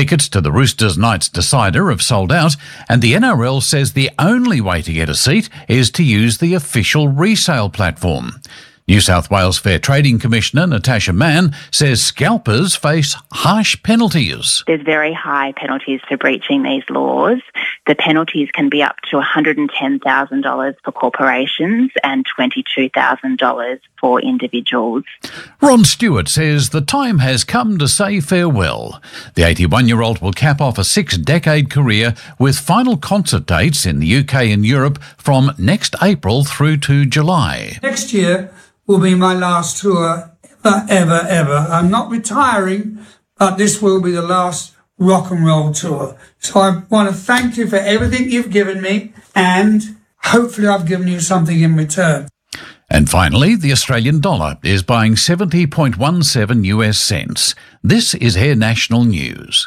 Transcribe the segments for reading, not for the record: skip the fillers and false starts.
Tickets to the Roosters Knights decider have sold out, and the NRL says the only way to get a seat is to use the official resale platform. New South Wales Fair Trading Commissioner Natasha Mann says scalpers face harsh penalties. There's very high penalties for breaching these laws. The penalties can be up to $110,000 for corporations and $22,000 for individuals. Ron Stewart says the time has come to say farewell. The 81-year-old will cap off a 6-decade career with final concert dates in the UK and Europe from next April through to July. Next year will be my last tour ever. I'm not retiring, but this will be the last rock and roll tour. So I want to thank you for everything you've given me, and hopefully I've given you something in return. And finally, the Australian dollar is buying 70.17 US cents. This is Air National News.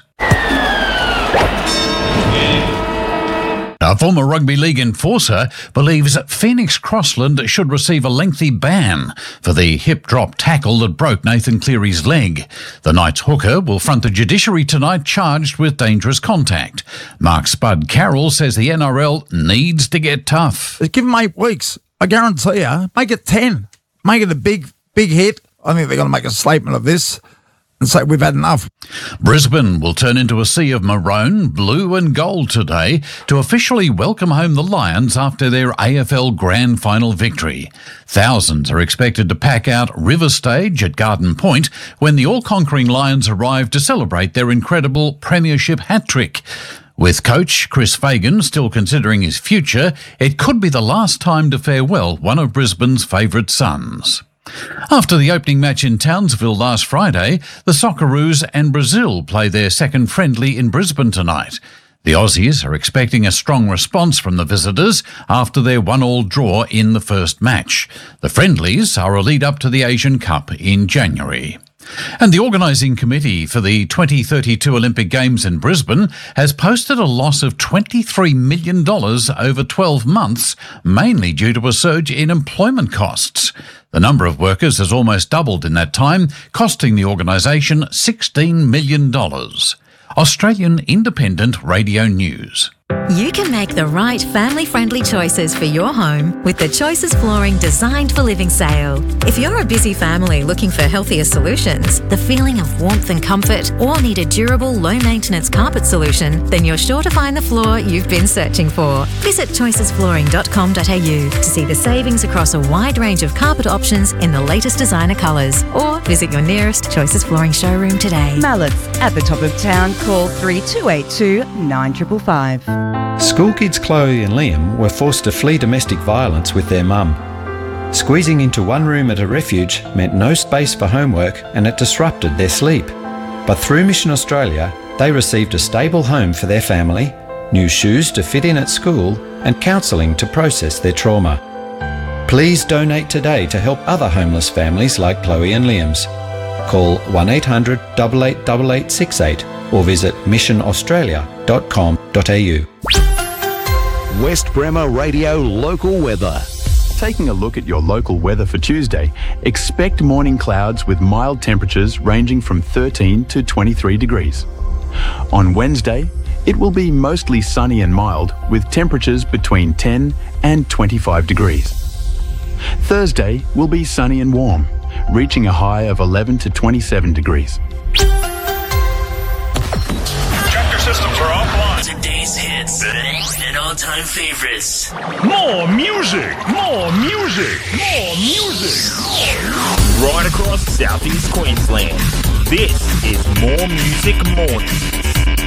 A former rugby league enforcer believes Phoenix Crossland should receive a lengthy ban for the hip drop tackle that broke Nathan Cleary's leg. The Knights hooker will front the judiciary tonight charged with dangerous contact. Mark Spud Carroll says the NRL needs to get tough. Give them 8 weeks. I guarantee you, make it 10. Make it a big hit. I think they're going to make a statement of this and say we've had enough. Brisbane will turn into a sea of maroon, blue and gold today to officially welcome home the Lions after their AFL Grand Final victory. Thousands are expected to pack out River Stage at Garden Point when the all-conquering Lions arrive to celebrate their incredible premiership hat-trick. With coach Chris Fagan still considering his future, it could be the last time to farewell one of Brisbane's favourite sons. After the opening match in Townsville last Friday, the Socceroos and Brazil play their second friendly in Brisbane tonight. The Aussies are expecting a strong response from the visitors after their 1-1 draw in the first match. The friendlies are a lead-up to the Asian Cup in January. And the organising committee for the 2032 Olympic Games in Brisbane has posted a loss of $23 million over 12 months, mainly due to a surge in employment costs. The number of workers has almost doubled in that time, costing the organisation $16 million. Australian Independent Radio News. You can make the right family-friendly choices for your home with the Choices Flooring Designed for Living sale. If you're a busy family looking for healthier solutions, the feeling of warmth and comfort, or need a durable, low-maintenance carpet solution, then you're sure to find the floor you've been searching for. Visit choicesflooring.com.au to see the savings across a wide range of carpet options in the latest designer colours, or visit your nearest Choices Flooring showroom today. Mallets at the top of town. Call 3282 9555. School kids Chloe and Liam were forced to flee domestic violence with their mum. Squeezing into one room at a refuge meant no space for homework, and it disrupted their sleep. But through Mission Australia, they received a stable home for their family, new shoes to fit in at school, and counselling to process their trauma. Please donate today to help other homeless families like Chloe and Liam's. Call 1800 888868 or visit missionaustralia.com.au. West Bremer Radio Local Weather. Taking a look at your local weather for Tuesday, expect morning clouds with mild temperatures ranging from 13 to 23 degrees. On Wednesday, it will be mostly sunny and mild with temperatures between 10 and 25 degrees. Thursday will be sunny and warm, reaching a high of 11 to 27 degrees. Tractor systems are offline. Today's hits and all-time favorites. More music, more music, more music. Right across Southeast Queensland. This is More Music Mornings.